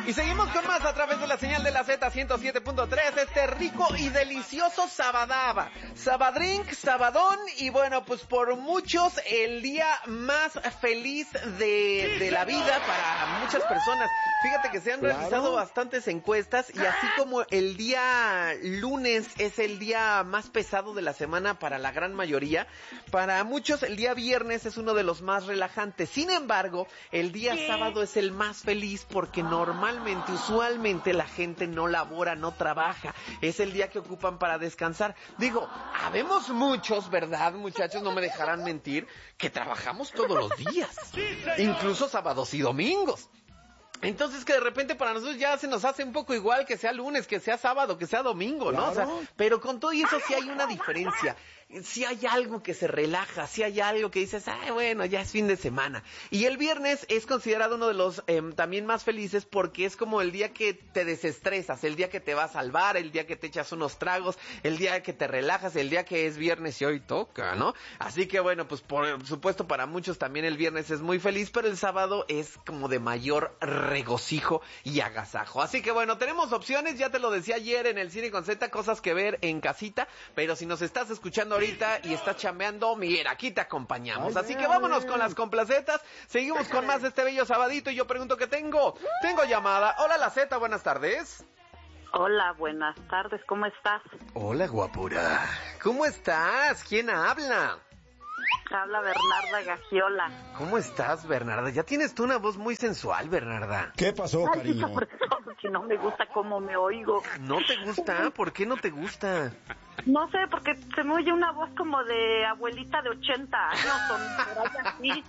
Y seguimos con más a través de la señal de la Z 107.3, este rico y delicioso sabadaba, sabadrink, sabadón, y bueno, pues por muchos el día más feliz de la vida para muchas personas. Fíjate que se han realizado bastantes encuestas y así como el día lunes es el día más pesado de la semana para la gran mayoría, para muchos el día viernes es uno de los más relajantes. Sin embargo, el día sábado es el más feliz porque normalmente, usualmente la gente no labora, no trabaja. Es el día que ocupan para descansar. Digo, habemos muchos, ¿verdad, muchachos? No me dejarán mentir, que trabajamos todos los días, incluso sábados y domingos. Entonces que de repente para nosotros ya se nos hace un poco igual que sea lunes, que sea sábado, que sea domingo, ¿no? Claro. O sea, pero con todo y eso sí hay una diferencia. Sí hay algo que se relaja, sí hay algo que dices, ay, bueno, ya es fin de semana. Y el viernes es considerado uno de los también más felices porque es como el día que te desestresas, el día que te vas al bar, el día que te echas unos tragos, el día que te relajas, el día que es viernes y hoy toca, ¿no? Así que bueno, pues por supuesto para muchos también el viernes es muy feliz, pero el sábado es como de mayor regocijo y agasajo. Así que bueno, tenemos opciones, ya te lo decía ayer en el Cine con Z, cosas que ver en casita, pero si nos estás escuchando ahorita y estás chambeando, mira, aquí te acompañamos. Así que vámonos con las complacetas, seguimos con más de este bello sabadito y yo pregunto que tengo llamada. Hola la Z, buenas tardes. Hola, buenas tardes, ¿cómo estás? Hola guapura, ¿cómo estás? ¿Quién habla? Habla Bernarda Gagiola. ¿Cómo estás, Bernarda? Ya tienes tú una voz muy sensual, Bernarda. ¿Qué pasó, Ay, cariño? sobre todo si no me gusta cómo me oigo. ¿No te gusta? ¿Por qué no te gusta? No sé, porque se me oye una voz como de abuelita de 80 años, por ahí así.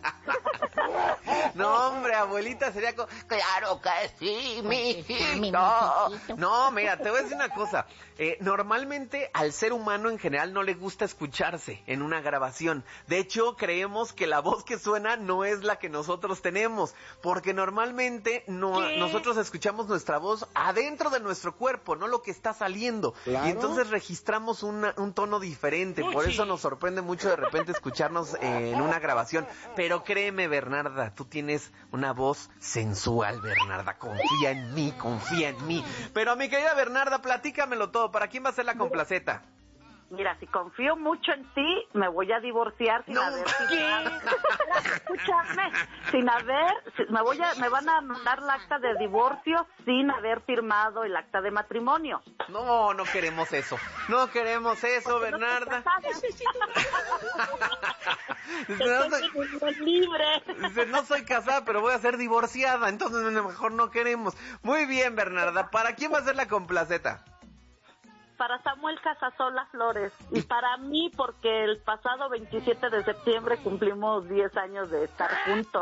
No, hombre, abuelita sería claro que sí, mijito. No, mira, te voy a decir una cosa. Normalmente al ser humano en general no le gusta escucharse en una grabación. De hecho, creemos que la voz que suena no es la que nosotros tenemos, porque normalmente nosotros escuchamos nuestra voz adentro de nuestro cuerpo, no lo que está saliendo. Claro. Y entonces registramos un tono diferente. Por eso nos sorprende mucho de repente escucharnos en una grabación. Pero créeme, Bernarda, tú tienes una voz sensual, Bernarda. Confía en mí, confía en mí. Pero mi querida Bernarda, platícamelo todo. ¿Para quién va a ser la complaceta? Mira, si confío mucho en ti, me voy a divorciar sin haber escúchame, me van a mandar la acta de divorcio sin haber firmado el acta de matrimonio. No, no queremos eso. No queremos eso, Bernarda. Dice, no soy casada, pero voy a ser divorciada. Entonces mejor no queremos. Muy bien, Bernarda. ¿Para quién va a ser la complaceta? Para Samuel Casasola Flores y para mí porque el pasado 27 de septiembre cumplimos 10 años de estar juntos.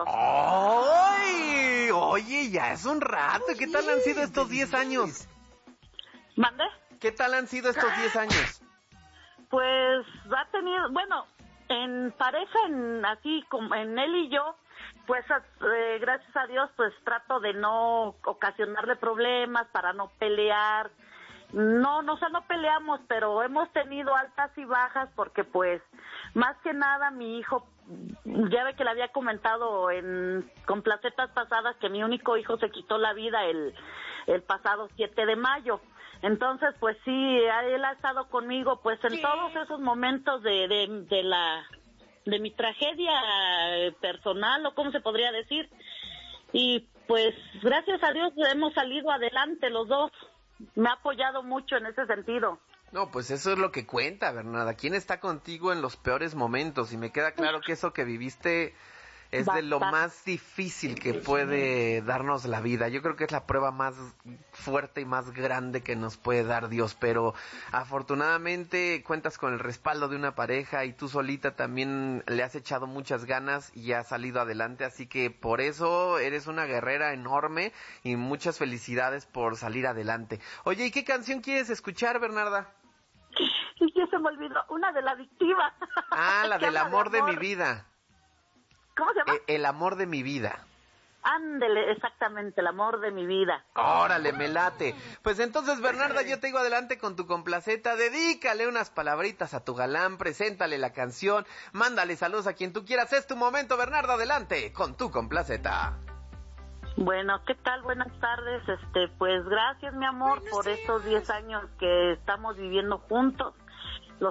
¡Ay! Oye, ya es un rato. ¿Qué tal han sido estos 10 años? ¿Mande? ¿Qué tal han sido estos 10 años? Pues ha tenido, bueno, en pareja, así como en él y yo, pues gracias a Dios, pues trato de no ocasionarle problemas para no pelear. No peleamos, pero hemos tenido altas y bajas porque pues más que nada mi hijo, ya ve que le había comentado en complacetas pasadas que mi único hijo se quitó la vida el pasado 7 de mayo. Entonces pues sí, él ha estado conmigo pues en todos esos momentos de mi tragedia personal, o cómo se podría decir, y pues gracias a Dios hemos salido adelante los dos. Me ha apoyado mucho en ese sentido. No, pues eso es lo que cuenta, Bernarda. ¿Quién está contigo en los peores momentos? Y me queda claro que eso que viviste es de lo más difícil que puede darnos la vida. Yo creo que es la prueba más fuerte y más grande que nos puede dar Dios, pero afortunadamente cuentas con el respaldo de una pareja y tú solita también le has echado muchas ganas y has salido adelante, así que por eso eres una guerrera enorme y muchas felicidades por salir adelante. Oye, ¿y qué canción quieres escuchar, Bernarda? Y ya se me olvidó, una de La Adictiva. Ah, la del amor de mi vida. ¿Cómo se llama? El amor de mi vida. Ándele, exactamente, el amor de mi vida. Órale, me late. Pues entonces, Bernarda, yo te digo adelante con tu complaceta. Dedícale unas palabritas a tu galán, preséntale la canción, mándale saludos a quien tú quieras. Es tu momento, Bernarda, adelante con tu complaceta. Bueno, ¿qué tal? Buenas tardes. Pues gracias, mi amor, por estos 10 años que estamos viviendo juntos. Los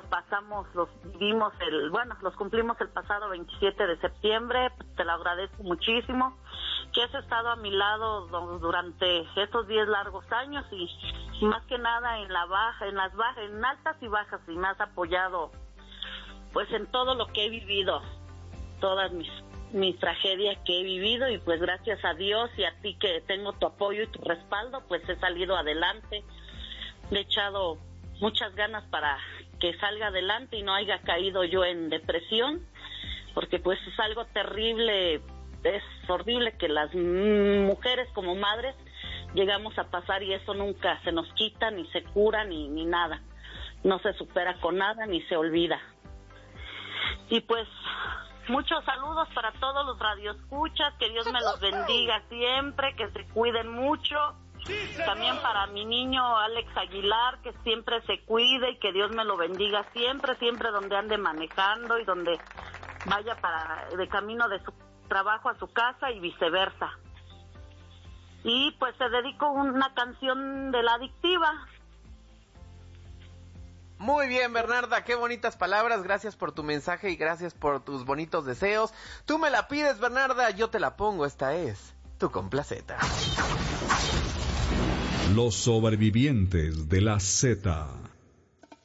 cumplimos el pasado 27 de septiembre. Te lo agradezco muchísimo que has estado a mi lado durante estos 10 largos años y más que nada en altas y bajas, y me has apoyado pues en todo lo que he vivido, todas mis tragedias que he vivido, y pues gracias a Dios y a ti que tengo tu apoyo y tu respaldo, pues he salido adelante. Le he echado muchas ganas para que salga adelante y no haya caído yo en depresión, porque pues es algo terrible, es horrible que las mujeres como madres llegamos a pasar, y eso nunca se nos quita, ni se cura, ni nada, no se supera con nada, ni se olvida. Y pues muchos saludos para todos los radioescuchas, que Dios me los bendiga siempre, que se cuiden mucho. También para mi niño Alex Aguilar, que siempre se cuide y que Dios me lo bendiga siempre donde ande manejando y donde vaya de camino de su trabajo a su casa y viceversa. Y pues te dedico una canción de La Adictiva. Muy bien, Bernarda, qué bonitas palabras, gracias por tu mensaje y gracias por tus bonitos deseos. Tú me la pides, Bernarda, yo te la pongo, esta es tu complaceta. Los sobrevivientes de la Z.